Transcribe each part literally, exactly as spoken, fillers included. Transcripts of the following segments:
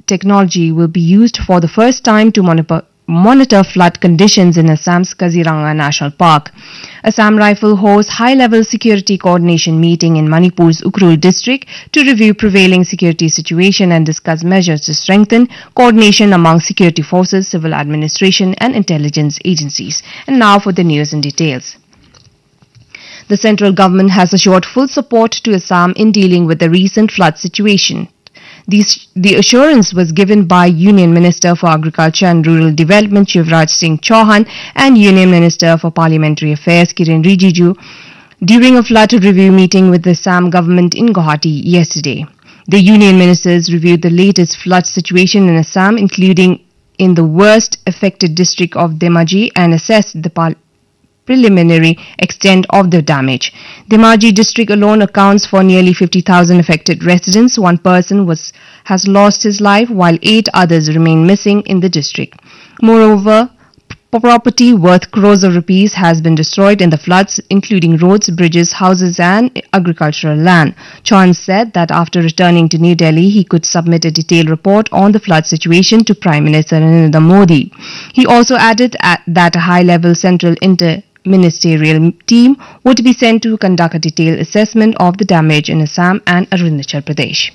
technology will be used for the first time to monitor monitor flood conditions in Assam's Kaziranga National Park. Assam Rifle hosts high-level security coordination meeting in Manipur's Ukhrul district to review prevailing security situation and discuss measures to strengthen coordination among security forces, civil administration and intelligence agencies. And now for the news in details. The central government has assured full support to Assam in dealing with the recent flood situation. These, the assurance was given by Union Minister for Agriculture and Rural Development Shivraj Singh Chauhan and Union Minister for Parliamentary Affairs Kiren Rijiju during a flood review meeting with the Assam government in Guwahati yesterday. The union ministers reviewed the latest flood situation in Assam, including in the worst affected district of Dhemaji, and assessed the par- preliminary extent of the damage. Dhemaji district alone accounts for nearly fifty thousand affected residents. One person was has lost his life while eight others remain missing in the district. Moreover, p- property worth crores of rupees has been destroyed in the floods, including roads, bridges, houses and agricultural land. Chauhan said that after returning to New Delhi, he could submit a detailed report on the flood situation to Prime Minister Narendra Modi. He also added at that a high-level central inter ministerial team would be sent to conduct a detailed assessment of the damage in Assam and Arunachal Pradesh.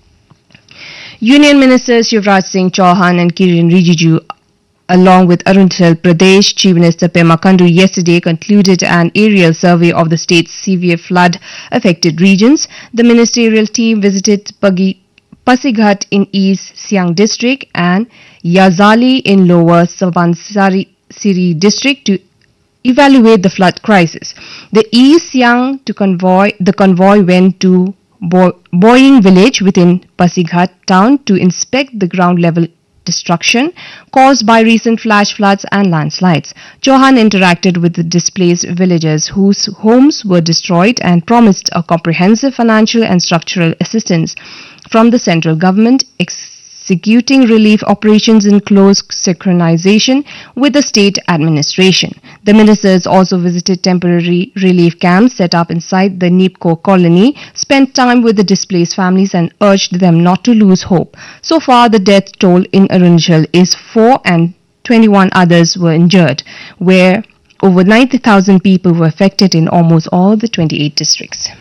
Union Ministers Shivraj Singh Chauhan and Kiren Rijiju, along with Arunachal Pradesh Chief Minister Pema Khandu, yesterday concluded an aerial survey of the state's severe flood-affected regions. The ministerial team visited Pagi, Pasighat in East Siang district and Yazali in Lower Subansiri district to evaluate the flood crisis. The East Siang to convoy, the convoy went to Bo- Boying village within Pasighat town to inspect the ground level destruction caused by recent flash floods and landslides. Chauhan interacted with the displaced villagers whose homes were destroyed and promised a comprehensive financial and structural assistance from the central government, executing relief operations in close synchronization with the state administration. The ministers also visited temporary relief camps set up inside the Nipko colony, spent time with the displaced families and urged them not to lose hope. So far, the death toll in Arunachal is four and twenty-one others were injured, where over ninety thousand people were affected in almost all the twenty-eight districts.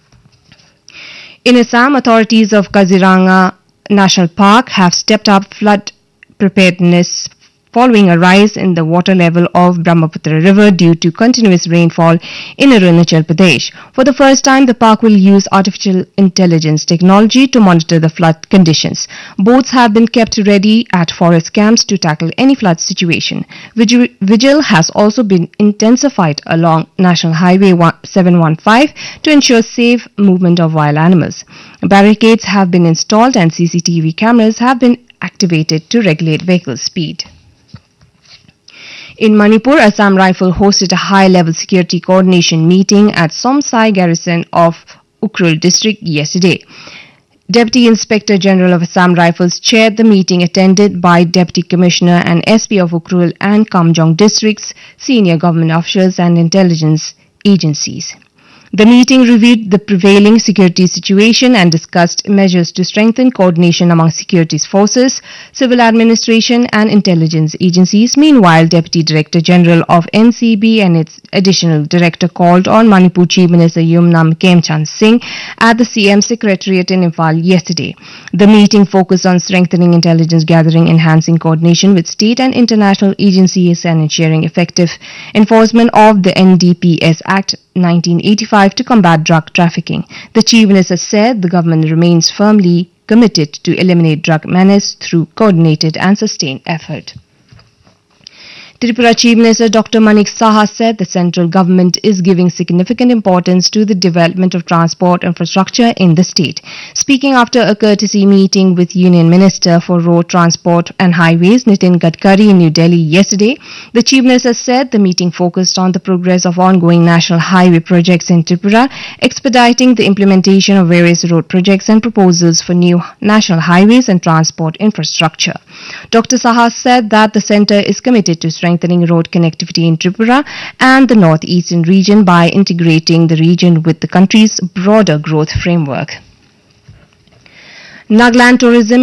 In Assam, authorities of Kaziranga National Park have stepped up flood preparedness following a rise in the water level of Brahmaputra River due to continuous rainfall in Arunachal Pradesh. For the first time, the park will use artificial intelligence technology to monitor the flood conditions. Boats have been kept ready at forest camps to tackle any flood situation. Vigil, vigil has also been intensified along National Highway seven one five to ensure safe movement of wild animals. Barricades have been installed and C C T V cameras have been activated to regulate vehicle speed. In Manipur, Assam Rifle hosted a high-level security coordination meeting at Somsai garrison of Ukhrul district yesterday. Deputy Inspector General of Assam Rifles chaired the meeting, attended by Deputy Commissioner and S P of Ukhrul and Kamjong districts, senior government officials and intelligence agencies. The meeting reviewed the prevailing security situation and discussed measures to strengthen coordination among security forces, civil administration and intelligence agencies. Meanwhile, Deputy Director General of N C B and its additional director called on Manipur Chief Minister Yumnam Khemchand Singh at the C M Secretariat in Imphal yesterday. The meeting focused on strengthening intelligence gathering, enhancing coordination with state and international agencies and ensuring effective enforcement of the N D P S Act nineteen eighty-five to combat drug trafficking. The Chief Minister said the government remains firmly committed to eliminate drug menace through coordinated and sustained effort. Tripura Chief Minister Doctor Manik Saha said the central government is giving significant importance to the development of transport infrastructure in the state. Speaking after a courtesy meeting with Union Minister for Road Transport and Highways Nitin Gadkari in New Delhi yesterday, the Chief Minister said the meeting focused on the progress of ongoing national highway projects in Tripura, expediting the implementation of various road projects and proposals for new national highways and transport infrastructure. Doctor Saha said that the centre is committed to strengthening strengthening road connectivity in Tripura and the northeastern region by integrating the region with the country's broader growth framework. Nagaland tourism